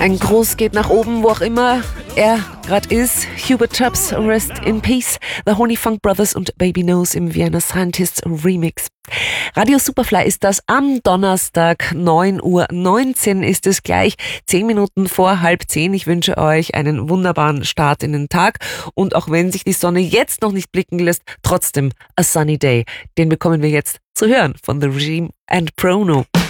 Ein Gruß geht nach oben, wo auch immer er gerade ist. Hubert Tubbs, Rest in Peace, The Honey Funk Brothers und Baby Knows im Vienna Scientists Remix. Radio Superfly ist das am Donnerstag, 9:19 Uhr ist es gleich, 10 Minuten vor 9:30. Ich wünsche euch einen wunderbaren Start in den Tag und auch wenn sich die Sonne jetzt noch nicht blicken lässt, trotzdem a sunny day. Den bekommen wir jetzt zu hören von The Regime and Prono.